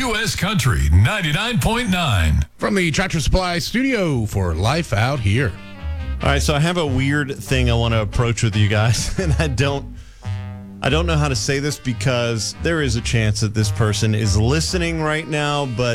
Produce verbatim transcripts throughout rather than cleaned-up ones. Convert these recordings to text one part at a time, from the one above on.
U S Country ninety-nine point nine. From the Tractor Supply studio for Life Out Here. All right, so I have a weird thing I want to approach with you guys, and I don't I don't know how to say this because there is a chance that this person is listening right now, but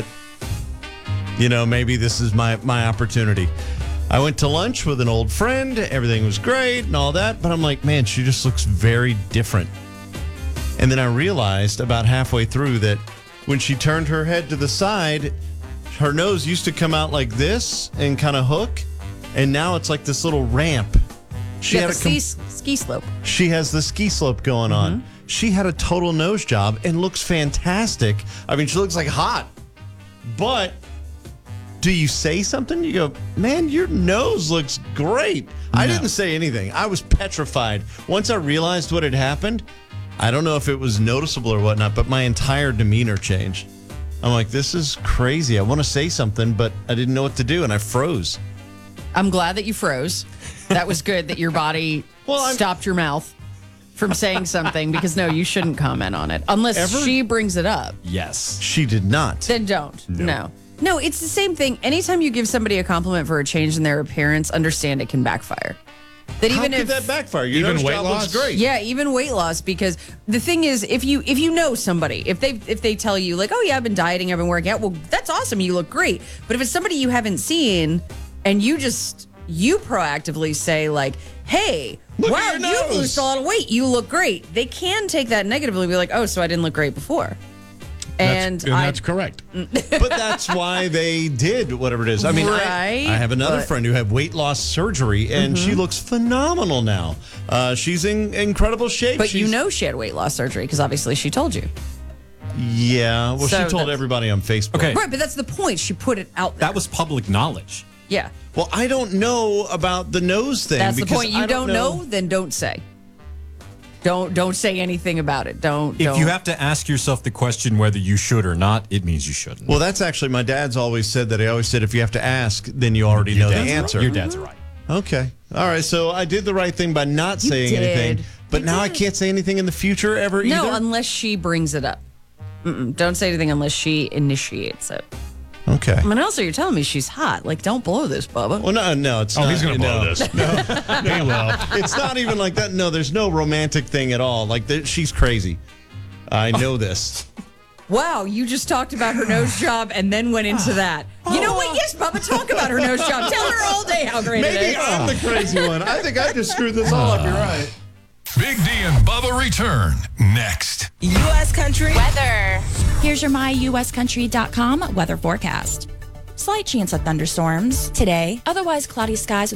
you know, maybe this is my my opportunity. I went to lunch with an old friend, everything was great and all that, but I'm like, man, she just looks very different. And then I realized about halfway through that when she turned her head to the side, her nose used to come out like this and kind of hook, and now it's like this little ramp. She yeah, had the a com- ski, ski slope. She has the ski slope going Mm-hmm. on. She had a total nose job and looks fantastic. I mean, she looks like hot. But do you say something? You go, man, your nose looks great. I No. didn't say anything. I was petrified. Once I realized what had happened, I don't know if it was noticeable or whatnot, but my entire demeanor changed. I'm like, this is crazy. I want to say something, but I didn't know what to do, and I froze. I'm glad that you froze. That was good that your body Well, I'm- stopped your mouth from saying something because, no, you shouldn't comment on it. Unless Ever? she brings it up. Yes. She did not. Then don't. No. No, it's the same thing. Anytime you give somebody a compliment for a change in their appearance, understand it can backfire. That How even could if that backfire? Your Even nose weight job loss? looks great. Yeah, even weight loss, because the thing is, if you if you know somebody, if they if they tell you like, oh yeah, I've been dieting, I've been working out, well, that's awesome, you look great. But if it's somebody you haven't seen, and you just you proactively say like, hey, Look wow, at your you nose." lost a lot of weight, you look great. They can take that negatively and be like, oh, so I didn't look great before. And, That's, and I, that's correct. But that's why they did whatever it is. I mean, I, Right, I have another but- friend who had weight loss surgery, and she looks phenomenal now. Uh, she's in incredible shape. but she's, you know she had weight loss surgery because obviously she told you. Yeah, well, So she told that's- everybody on Facebook. Okay. Right, but that's the point. She put it out there. That was public knowledge. yeah. Well, I don't know about the nose thing. That's the because point. You I don't know, then don't say. Don't don't say anything about it. Don't. If don't. you have to ask yourself the question whether you should or not, it means you shouldn't. Well, that's actually, my dad's always said that. He always said, if you have to ask, then you already Your know the dad's right. answer. Your dad's right. Okay. All right. So I did the right thing by not You saying did. anything. But You now I did. can't say anything in the future ever No, either? unless she brings it up. Mm-mm, don't say anything unless she initiates it. Okay. I mean, also, you're telling me she's hot. Like, don't blow this, Bubba. Well, no, no, it's Oh, not. he's going to blow no. this. he will. It's not even like that. No, there's no romantic thing at all. Like, there, she's crazy. I know this. Wow, you just talked about her nose job and then went into that. You know what? Yes, Bubba, talk about her nose job. Tell her all day how great it Maybe is. I'm the crazy one. I think I just screwed this all up. You're right. Big D and Bubba return next. U S Country Weather. Here's your my U S country dot com weather forecast. Slight chance of thunderstorms today, otherwise cloudy skies.